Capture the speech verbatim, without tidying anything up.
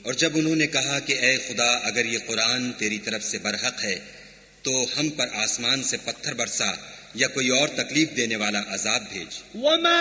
और जब उन्होंने कहा कि ए खुदा, अगर ये कुरान तेरी तरफ से बरहक है तो हम पर आसमान से पत्थर बरसा या कोई और तकलीफ देने वाला अजाब भेज।